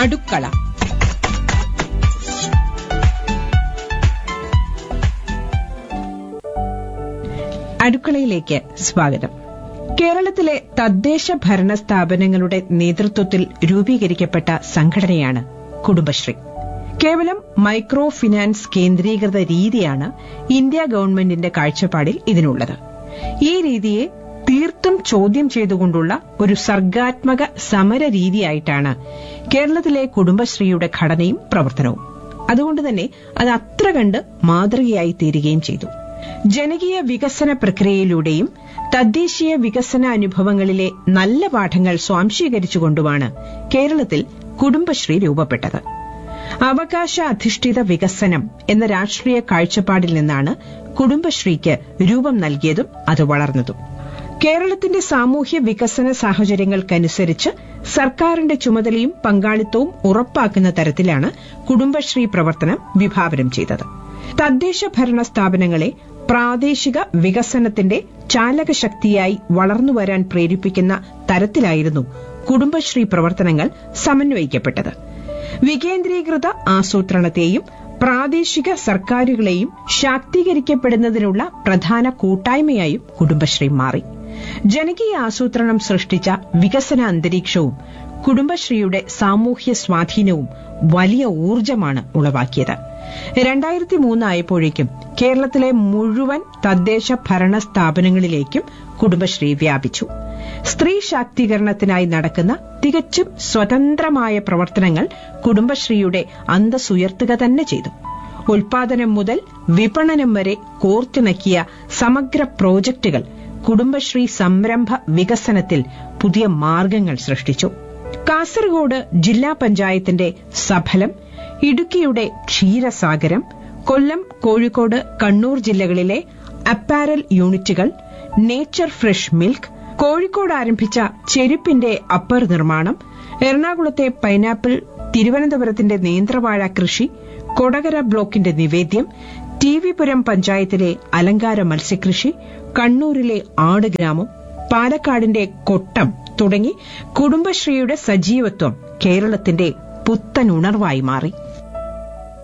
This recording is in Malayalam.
അടുക്കള. അടുക്കളയിലേക്ക് സ്വാഗതം. കേരളത്തിലെ തദ്ദേശ ഭരണ സ്ഥാപനങ്ങളുടെ നേതൃത്വത്തിൽ രൂപീകരിക്കപ്പെട്ട സംഘടനയാണ് കുടുംബശ്രീ. കേവലം മൈക്രോ ഫിനാൻസ് കേന്ദ്രീകൃത രീതിയാണ് ഇന്ത്യ ഗവൺമെന്റിന്റെ കാഴ്ചപ്പാടിൽ ഇതിനുള്ളത്. ഈ രീതിയെ തീർത്തും ചോദ്യം ചെയ്തുകൊണ്ടുള്ള ഒരു സർഗാത്മക സമര രീതിയായിട്ടാണ് കേരളത്തിലെ കുടുംബശ്രീയുടെ ഘടനയും പ്രവർത്തനവും. അതുകൊണ്ടുതന്നെ അത് അത്ര കണ്ട് മാതൃകയായി തീരുകയും ചെയ്തു. ജനകീയ വികസന പ്രക്രിയയിലൂടെയും തദ്ദേശീയ വികസന അനുഭവങ്ങളിലെ നല്ല പാഠങ്ങൾ സ്വാംശീകരിച്ചുകൊണ്ടുമാണ് കേരളത്തിൽ കുടുംബശ്രീ രൂപപ്പെട്ടത്. അവകാശ അധിഷ്ഠിത വികസനം എന്ന രാഷ്ട്രീയ കാഴ്ചപ്പാടിൽ നിന്നാണ് കുടുംബശ്രീക്ക് രൂപം നൽകിയതും അത് വളർന്നതും. കേരളത്തിന്റെ സാമൂഹ്യ വികസന സാഹചര്യങ്ങൾക്കനുസരിച്ച് സർക്കാരിന്റെ ചുമതലയും പങ്കാളിത്തവും ഉറപ്പാക്കുന്ന തരത്തിലാണ് കുടുംബശ്രീ പ്രവർത്തനം വിഭാവനം ചെയ്തത്. തദ്ദേശ ഭരണ സ്ഥാപനങ്ങളെ പ്രാദേശിക വികസനത്തിന്റെ ചാലകശക്തിയായി വളർന്നുവരാൻ പ്രേരിപ്പിക്കുന്ന തരത്തിലായിരുന്നു കുടുംബശ്രീ പ്രവർത്തനങ്ങൾ സമന്വയിക്കപ്പെട്ടത്. വികേന്ദ്രീകൃത ആസൂത്രണത്തെയും പ്രാദേശിക സർക്കാരുകളെയും ശാക്തീകരിക്കപ്പെടുന്നതിനുള്ള പ്രധാന കൂട്ടായ്മയായും കുടുംബശ്രീ മാറി. ജനകീയ ആസൂത്രണം സൃഷ്ടിച്ച വികസന അന്തരീക്ഷവും കുടുംബശ്രീയുടെ സാമൂഹ്യ സ്വാധീനവും വലിയ ഊർജ്ജമാണ് ഉളവാക്കിയത്. 2003 ആയപ്പോഴേക്കും കേരളത്തിലെ മുഴുവൻ തദ്ദേശ ഭരണ സ്ഥാപനങ്ങളിലേക്കും കുടുംബശ്രീ വ്യാപിച്ചു. സ്ത്രീ ശാക്തീകരണത്തിനായി നടക്കുന്ന തികച്ചും സ്വതന്ത്രമായ പ്രവർത്തനങ്ങൾ കുടുംബശ്രീയുടെ അന്തസ്സുയർത്തുക തന്നെ ചെയ്തു. ഉൽപാദനം മുതൽ വിപണനം വരെ കോർത്തിണക്കിയ സമഗ്ര പ്രോജക്ടുകൾ കുടുംബശ്രീ സംരംഭ വികസനത്തിൽ പുതിയ മാർഗങ്ങൾ സൃഷ്ടിച്ചു. കാസർഗോഡ് ജില്ലാ പഞ്ചായത്തിന്റെ സഫലം, ഇടുക്കിയുടെ ക്ഷീരസാഗരം, കൊല്ലം, കോഴിക്കോട്, കണ്ണൂർ ജില്ലകളിലെ അപ്പാരൽ യൂണിറ്റുകൾ, നേച്ചർ ഫ്രഷ് മിൽക്ക്, കോഴിക്കോട് ആരംഭിച്ച ചെരുപ്പിന്റെ അപ്പർ നിർമ്മാണം, എറണാകുളത്തെ പൈനാപ്പിൾ, തിരുവനന്തപുരത്തിന്റെ നേന്ത്രവാഴ കൃഷി, കൊടകര ബ്ലോക്കിന്റെ നിവേദ്യം, ടിവിപുരം പഞ്ചായത്തിലെ അലങ്കാര മത്സ്യകൃഷി, കണ്ണൂരിലെ ആട് ഗ്രാമം, പാലക്കാടിന്റെ കൊട്ടം തുടങ്ങി കുടുംബശ്രീയുടെ സജീവത്വം കേരളത്തിന്റെ പുത്തൻ ഉണർവായി മാറി.